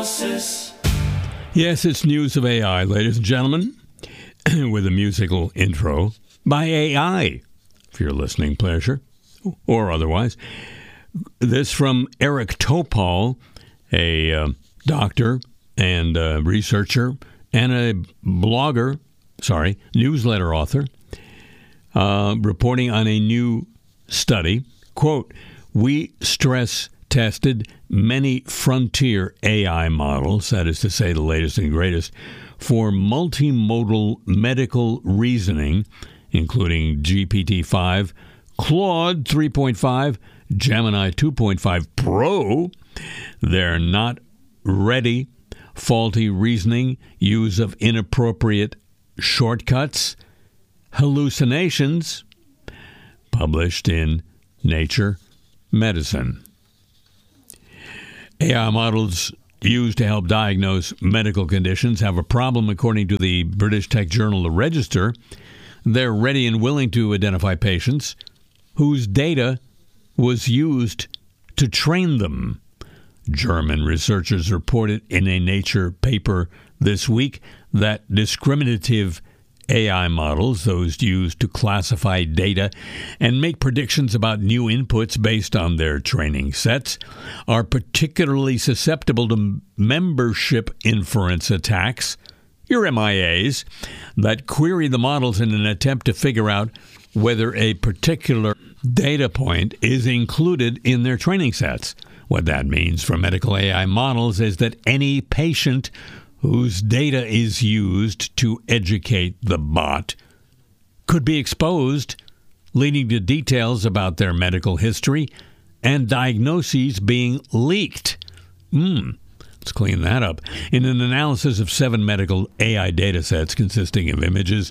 analysis. Yes, it's news of AI, ladies and gentlemen, with a musical intro by AI, for your listening pleasure, or otherwise. This from Eric Topol, a doctor and a researcher and a newsletter author, reporting on a new study. Quote, we stress tested many frontier AI models, that is to say the latest and greatest, for multimodal medical reasoning, including GPT-5, Claude 3.5, Gemini 2.5 Pro. They're not ready. Faulty reasoning, use of inappropriate shortcuts, hallucinations, published in Nature Medicine. AI models used to help diagnose medical conditions have a problem, according to the British tech journal The Register. They're ready and willing to identify patients whose data was used to train them. German researchers reported in a Nature paper this week that discriminative AI models, those used to classify data and make predictions about new inputs based on their training sets, are particularly susceptible to membership inference attacks, your MIAs, that query the models in an attempt to figure out whether a particular data point is included in their training sets. What that means for medical AI models is that any patient whose data is used to educate the bot could be exposed, leading to details about their medical history and diagnoses being leaked. Let's clean that up. In an analysis of 7 medical AI datasets consisting of images,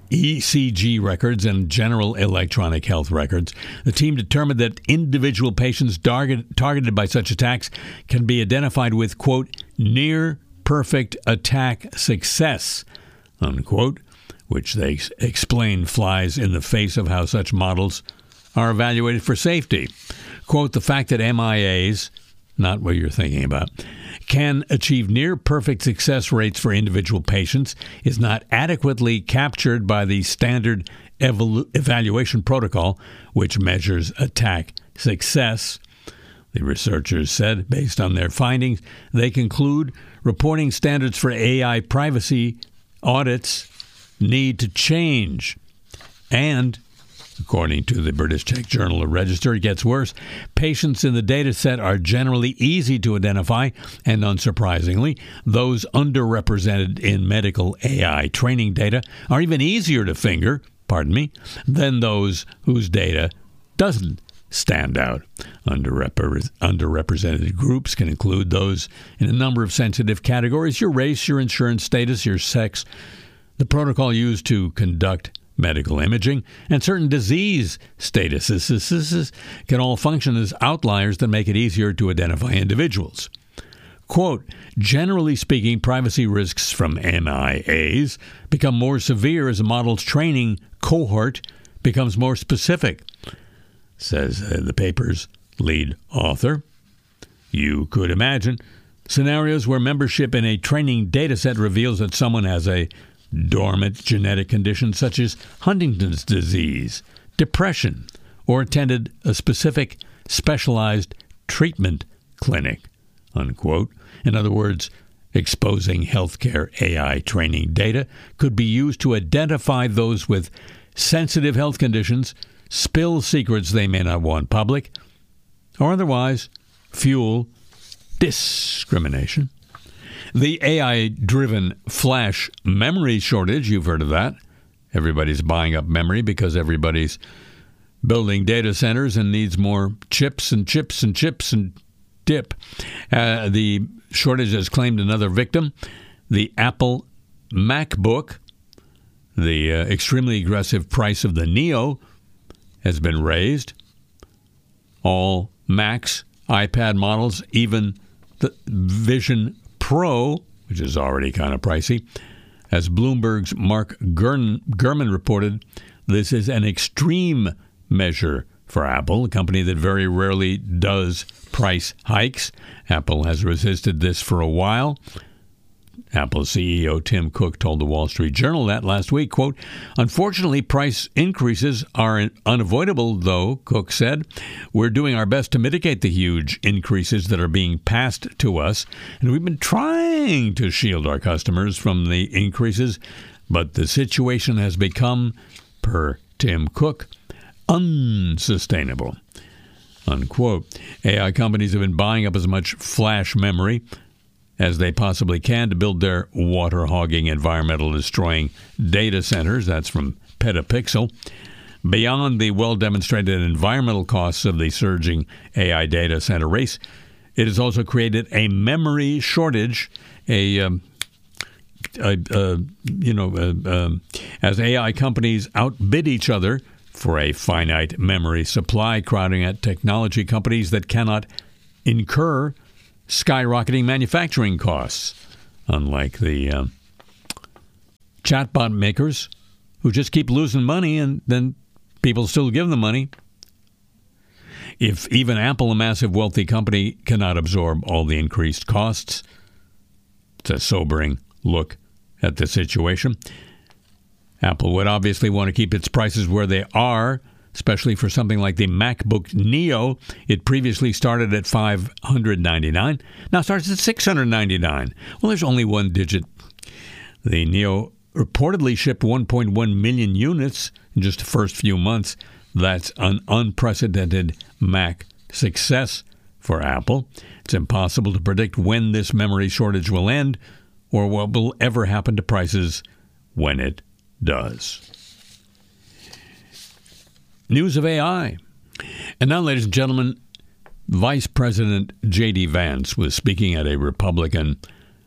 ECG records, and general electronic health records, the team determined that individual patients targeted by such attacks can be identified with, quote, near perfect attack success, unquote, which they explain flies in the face of how such models are evaluated for safety. Quote, the fact that MIAs, not what you're thinking about, can achieve near-perfect success rates for individual patients is not adequately captured by the standard evaluation protocol, which measures attack success. The researchers said, based on their findings, they conclude reporting standards for AI privacy audits need to change. And, according to the British tech journal The Register, it gets worse. Patients in the data set are generally easy to identify, and unsurprisingly, those underrepresented in medical AI training data are even easier to finger, than those whose data doesn't stand out. Underrepresented groups can include those in a number of sensitive categories: your race, your insurance status, your sex, the protocol used to conduct medical imaging, and certain disease statuses can all function as outliers that make it easier to identify individuals. Quote, generally speaking, privacy risks from MIAs become more severe as a model's training cohort becomes more specific, says the paper's lead author. You could imagine scenarios where membership in a training dataset reveals that someone has a dormant genetic condition such as Huntington's disease, depression, or attended a specific specialized treatment clinic, unquote. In other words, exposing healthcare AI training data could be used to identify those with sensitive health conditions, spill secrets they may not want public, or otherwise fuel discrimination. The AI-driven flash memory shortage, you've heard of that. Everybody's buying up memory because everybody's building data centers and needs more chips and chips and chips and dip. The shortage has claimed another victim, the Apple MacBook. The extremely aggressive price of the Neo has been raised. All Macs, iPad models, even the Vision Pro, which is already kind of pricey. As Bloomberg's Mark Gurman reported, this is an extreme measure for Apple, a company that very rarely does price hikes. Apple has resisted this for a while. Apple CEO Tim Cook told the Wall Street Journal that last week, quote, "Unfortunately, price increases are unavoidable, though," Cook said. "We're doing our best to mitigate the huge increases that are being passed to us, and we've been trying to shield our customers from the increases, but the situation has become, per Tim Cook, unsustainable," unquote. AI companies have been buying up as much flash memory as they possibly can to build their water-hogging, environmental-destroying data centers. That's from Petapixel. Beyond the well-demonstrated environmental costs of the surging AI data center race, it has also created a memory shortage, as AI companies outbid each other for a finite memory supply, crowding out technology companies that cannot incur skyrocketing manufacturing costs, unlike the chatbot makers who just keep losing money and then people still give them money. If even Apple, a massive wealthy company, cannot absorb all the increased costs, it's a sobering look at the situation. Apple would obviously want to keep its prices where they are, especially for something like the MacBook Neo. It previously started at $599, now starts at $699. Well, there's only one digit. The Neo reportedly shipped 1.1 million units in just the first few months. That's an unprecedented Mac success for Apple. It's impossible to predict when this memory shortage will end or what will ever happen to prices when it does. News of AI. And now, ladies and gentlemen, Vice President J.D. Vance was speaking at a Republican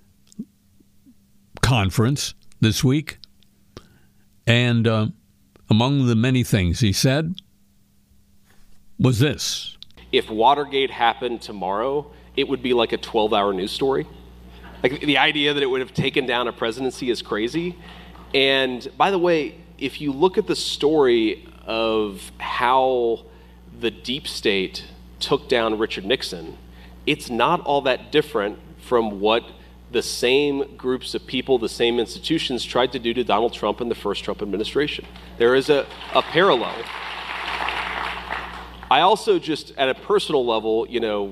conference this week. And among the many things he said was this. If Watergate happened tomorrow, it would be like a 12-hour news story. Like, the idea that it would have taken down a presidency is crazy. And by the way, if you look at the story of how the deep state took down Richard Nixon, it's not all that different from what the same groups of people, the same institutions tried to do to Donald Trump in the first Trump administration. There is a parallel. I also just, at a personal level,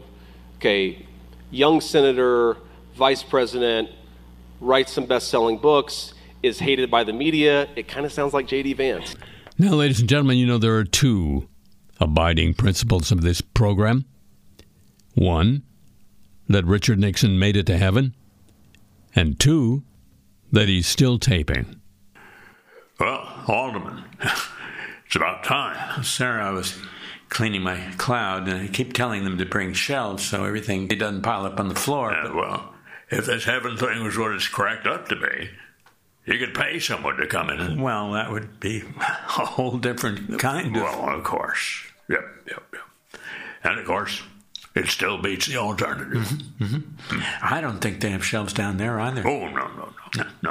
young senator, vice president, writes some best-selling books, is hated by the media. It kind of sounds like J.D. Vance. Now, ladies and gentlemen, there are two abiding principles of this program. One, that Richard Nixon made it to heaven. And two, that he's still taping. Well, Alderman, it's about time. Sir, I was cleaning my cloud, and I keep telling them to bring shelves so everything doesn't pile up on the floor. Well, if this heaven thing was what it's cracked up to be, you could pay someone to come in and... Well, that would be a whole different kind of... Well, of course. Yep. And, of course, it still beats the alternative. Mm-hmm. Mm-hmm. I don't think they have shelves down there either. Oh, no.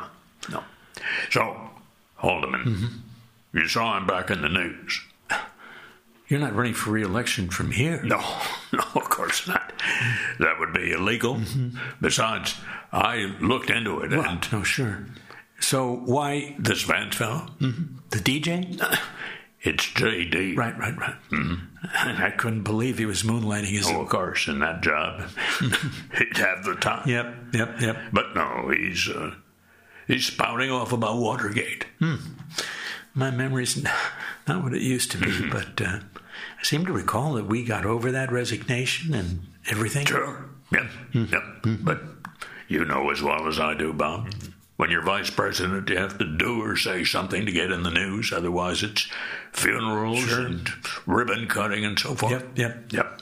So, Alderman, you saw him back in the news. You're not running for re-election from here. No, of course not. That would be illegal. Mm-hmm. Besides, I looked into it. Well, no, sure. So why... This Vance fellow? Mm-hmm. The DJ? It's J.D. Right. Mm-hmm. And I couldn't believe he was moonlighting as... Oh, of course, in that job. He'd have the time. Yep. But no, he's spouting off about Watergate. My memory's not what it used to be, but I seem to recall that we got over that resignation and everything. Sure. Yep. But you know as well as I do, Bob. When you're vice president, you have to do or say something to get in the news. Otherwise, it's funerals and ribbon cutting and so forth. Yep.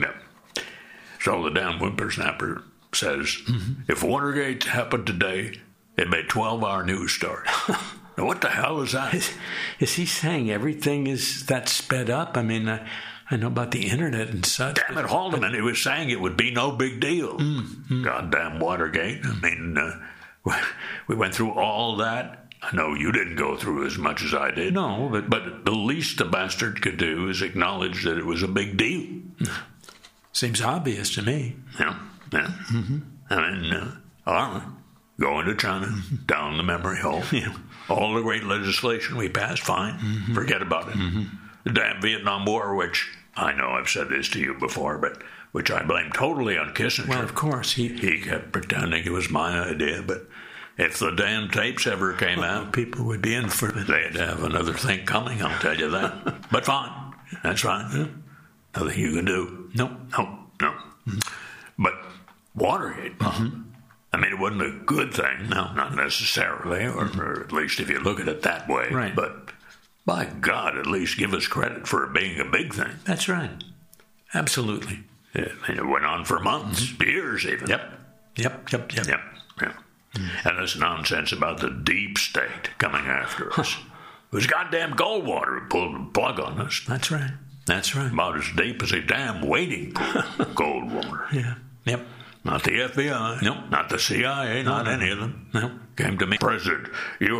So the damn whippersnapper says, if Watergate happened today, it made 12-hour news story. Now, what the hell is that? Is he saying everything is that sped up? I mean, I know about the internet and such. Damn it, Haldeman. He was saying it would be no big deal. Goddamn Watergate. I mean, we went through all that I know you didn't go through as much as I did. No, But the least the bastard could do is acknowledge that it was a big deal. seems obvious to me. Yeah. Mm-hmm. I mean, all right. Going to China, down the memory hole. Yeah. All the great legislation we passed, fine. Forget about it. The damn Vietnam War, which I know I've said this to you before, but which I blame totally on Kissinger. Well, of course, He kept pretending it was my idea, but if the damn tapes ever came out, people would be in for it. they'd have another thing coming, I'll tell you that. But fine. That's fine. Nothing you can do. No. But Watergate, I mean, it wasn't a good thing. No, not necessarily, or at least if you look at it that way. Right. But by God, at least give us credit for it being a big thing. That's right. Absolutely. I mean, it went on for months, years even. Yep. Yeah. And this nonsense about the deep state coming after us. It was goddamn Goldwater who pulled the plug on us. That's right. About as deep as a damn wading pool, Goldwater. Yeah. Yep. Not the FBI. Nope. Not the CIA. Not any of them. Nope. Came to me, President, you